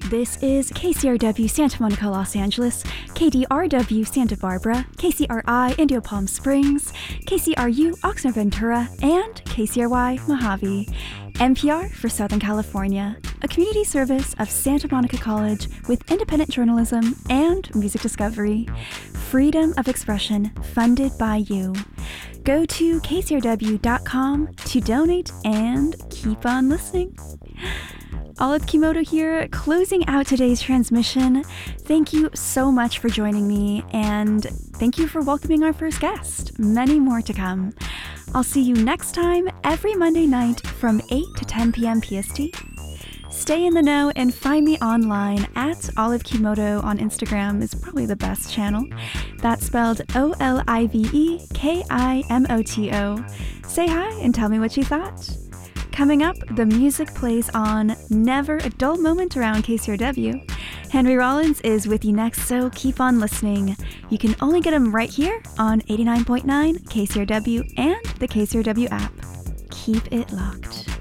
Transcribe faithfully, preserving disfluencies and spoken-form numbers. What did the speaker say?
This is K C R W Santa Monica, Los Angeles, K D R W Santa Barbara, K C R I Indio Palm Springs, K C R U Oxnard Ventura, and K C R Y Mojave. N P R for Southern California, a community service of Santa Monica College with independent journalism and music discovery. Freedom of expression funded by you. Go to K C R W dot com to donate and keep on listening. Olive Kimoto here, closing out today's transmission. Thank you so much for joining me, and thank you for welcoming our first guest. Many more to come. I'll see you next time, every Monday night from eight to ten p.m. P S T. Stay in the know and find me online at Olive Kimoto on Instagram is probably the best channel. That's spelled O L I V E K I M O T O. Say hi and tell me what you thought. Coming up, the music plays on. Never a dull moment around K C R W. Henry Rollins is with you next, so keep on listening. You can only get him right here on eighty-nine point nine K C R W and the K C R W app. Keep it locked.